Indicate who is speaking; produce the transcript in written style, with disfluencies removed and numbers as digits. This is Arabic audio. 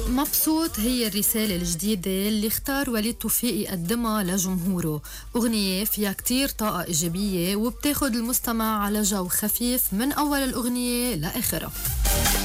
Speaker 1: مبسوط هي الرسالة الجديدة اللي اختار وليد توفيق يقدمها لجمهوره. أغنية فيها كتير طاقة إيجابية وبتاخد المستمع على جو خفيف من أول الأغنية لآخرها.